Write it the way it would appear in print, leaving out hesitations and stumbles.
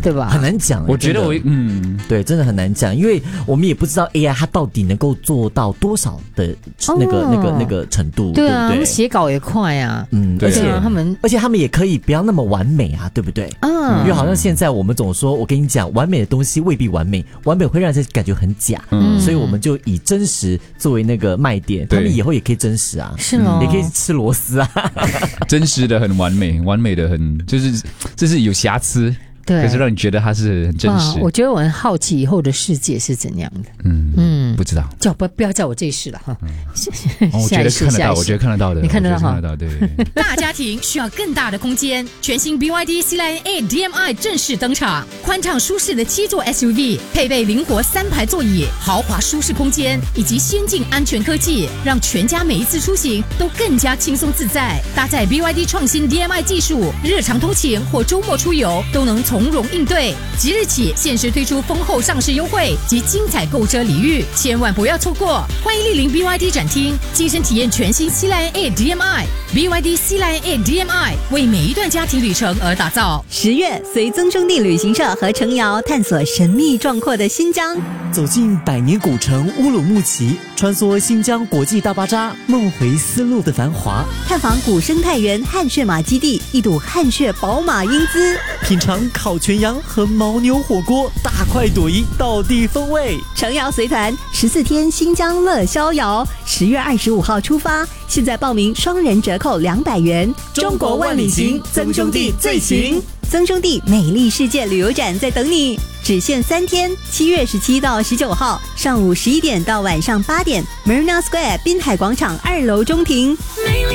对吧？ 很难讲。 我觉得对，真的很难讲，因为我们也不知道 AI 它到底能够做到多少的那个程度， 对啊， 对不对？ 他们写稿也快啊， 而且他们也可以不要那么完美啊，对不对？因为好像现在我们总说，我跟你讲，完美的东西未必完美，完美会让人感觉很假，所以我们就以真实作为那个卖点，他们以后也可以真实啊， 是吗？ 也可以吃螺丝啊， 真实的很完美，完美的很就是有瑕疵。 对， 可是让你觉得它是很真实。 我觉得我很好奇以后的世界是怎样的。 不知道， 不要叫我这事了哈。 我觉得看得到，我觉得看得到的， 你看得到哈？ 看得到，对。 大家庭需要更大的空间，全新 BYD C-Line A DM-i 正式登场，宽敞舒适的7座 SUV， 配备灵活3排座椅，豪华舒适空间以及先进安全科技，让全家每一次出行都更加轻松自在。搭载 BYD 创新 DM-i 技术，日常通勤或周末出游都能从容应对。即日起限时推出丰厚上市优惠及精彩购车礼遇，千万不要错过！欢迎莅临 BYD 展厅，亲身体验全新 C-Line A DM-i。BYD C-Line A DM-i 为每一段家庭旅程而打造。 10月，随曾兄弟旅行社和程瑶探索神秘壮阔的新疆， 走进百年古城乌鲁木齐，穿梭新疆国际大巴扎，梦回丝路的繁华， 探访古生态园汗血马基地，一睹汗血宝马英姿， 品尝烤全羊和牦牛火锅，大快朵颐，道地风味。 程瑶随团14天新疆乐逍遥，10月25号出发，现在报名双人折扣200元。 中国万里行，曾兄弟最行。 曾兄弟美丽世界旅游展在等你，只限3天，7月17到19号，上午11点到晚上8点 ，Marina Square 滨海广场2楼中庭。